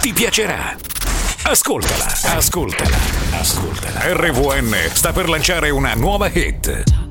ti piacerà. Ascoltala. RVN sta per lanciare una nuova hit.